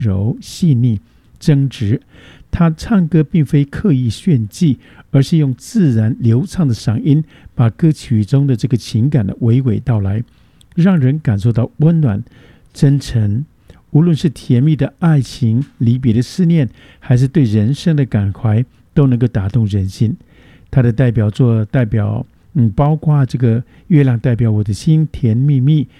柔细腻真挚。他唱歌并非刻意炫技，而是用自然流畅的嗓音把歌曲中的这个情感的娓娓道来，让人感受到温暖真诚。无论是甜蜜的爱情、离别的思念，还是对人生的感怀，都能够打动人心。他的代表作包括这个月亮代表我的心、甜蜜蜜，